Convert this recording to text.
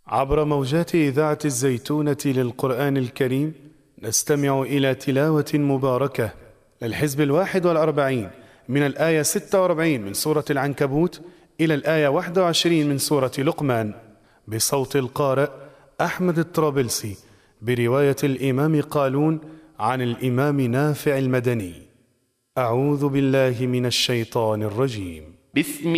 عبر موجات إذاعة الزيتونة للقرآن الكريم نستمع إلى تلاوة مباركة للحزب 41 من الآية 46 من سورة العنكبوت إلى الآية 21 من سورة لقمان، بصوت القارئ أحمد الطرابلسي، برواية الإمام قالون عن الإمام نافع المدني. أعوذ بالله من الشيطان الرجيم.